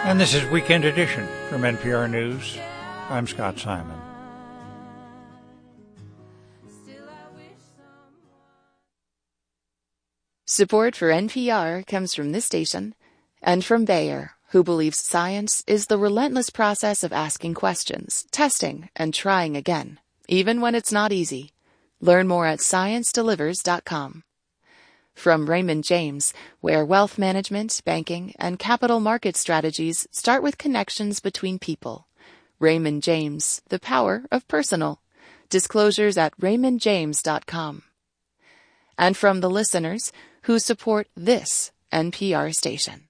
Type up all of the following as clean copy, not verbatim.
And this is Weekend Edition from NPR News. I'm Scott Simon. Support for NPR comes from this station and from Bayer, who believes science is the relentless process of asking questions, testing, and trying again, even when it's not easy. Learn more at ScienceDelivers.com. From Raymond James, where wealth management, banking, and capital market strategies start with connections between people. Raymond James, the power of personal. Disclosures at RaymondJames.com. And from the listeners who support this NPR station.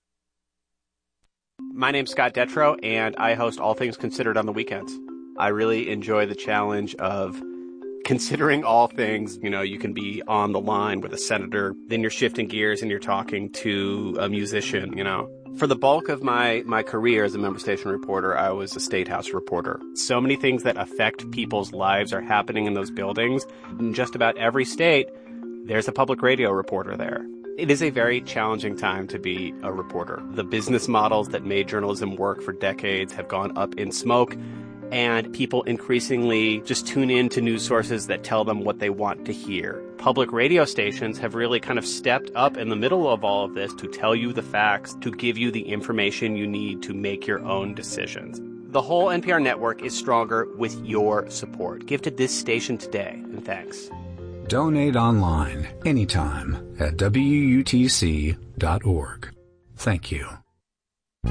My name's Scott Detrow, and I host All Things Considered on the weekends. I really enjoy the challenge of considering all things. You know, you can be on the line with a senator, then you're shifting gears and you're talking to a musician, you know. For the bulk of my career as a member station reporter, I was a State House reporter. So many things that affect people's lives are happening in those buildings. In just about every state, there's a public radio reporter there. It is a very challenging time to be a reporter. The business models that made journalism work for decades have gone up in smoke, and people increasingly just tune in to news sources that tell them what they want to hear. Public radio stations have really kind of stepped up in the middle of all of this to tell you the facts, to give you the information you need to make your own decisions. The whole NPR network is stronger with your support. Give to this station today, and thanks. Donate online anytime at WUTC.org. Thank you.